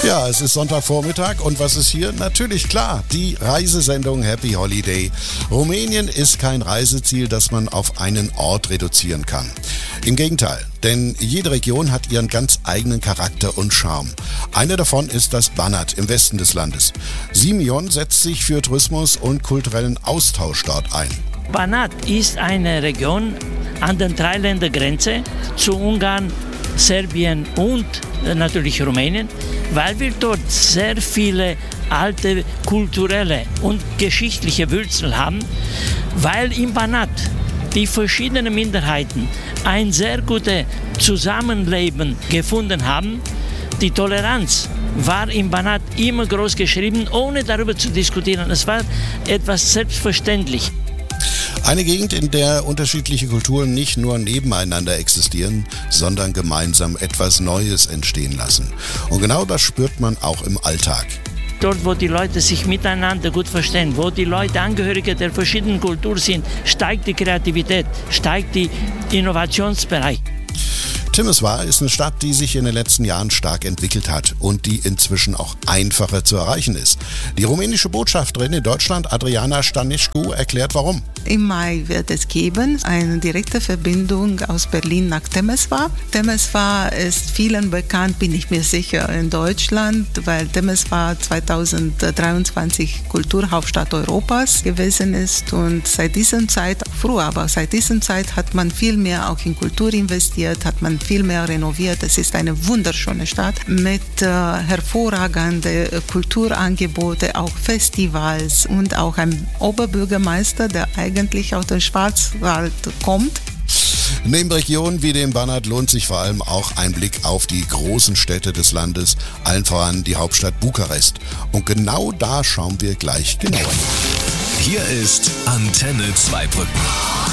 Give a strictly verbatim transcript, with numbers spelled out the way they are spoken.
Ja, es ist Sonntagvormittag und was ist hier? Natürlich klar, die Reisesendung Happy Holiday. Rumänien ist kein Reiseziel, das man auf einen Ort reduzieren kann. Im Gegenteil, denn jede Region hat ihren ganz eigenen Charakter und Charme. Eine davon ist das Banat im Westen des Landes. Simeon setzt sich für Tourismus und kulturellen Austausch dort ein. Banat ist eine Region an der Dreiländergrenze zu Ungarn, Serbien und natürlich Rumänien, weil wir dort sehr viele alte kulturelle und geschichtliche Wurzeln haben, weil im Banat die verschiedenen Minderheiten ein sehr gutes Zusammenleben gefunden haben. Die Toleranz war im Banat immer groß geschrieben, ohne darüber zu diskutieren. Es war etwas selbstverständlich. Eine Gegend, in der unterschiedliche Kulturen nicht nur nebeneinander existieren, sondern gemeinsam etwas Neues entstehen lassen. Und genau das spürt man auch im Alltag. Dort, wo die Leute sich miteinander gut verstehen, wo die Leute Angehörige der verschiedenen Kulturen sind, steigt die Kreativität, steigt die Innovationsbereich. Timișoara ist eine Stadt, die sich in den letzten Jahren stark entwickelt hat und die inzwischen auch einfacher zu erreichen ist. Die rumänische Botschafterin in Deutschland, Adriana Stănescu, erklärt warum. Im Mai wird es geben eine direkte Verbindung aus Berlin nach Timișoara. Timișoara ist vielen bekannt, bin ich mir sicher, in Deutschland, weil Timișoara zweitausenddreiundzwanzig Kulturhauptstadt Europas gewesen ist und seit dieser Zeit, früher, aber seit dieser Zeit hat man viel mehr auch in Kultur investiert, hat man viel mehr renoviert. Es ist eine wunderschöne Stadt mit äh, hervorragenden Kulturangeboten, auch Festivals und auch ein Oberbürgermeister, der eigentlich aus dem Schwarzwald kommt. Neben Regionen wie dem Banat lohnt sich vor allem auch ein Blick auf die großen Städte des Landes, allen voran die Hauptstadt Bukarest. Und genau da schauen wir gleich genauer. Hier ist Antenne Zweibrücken.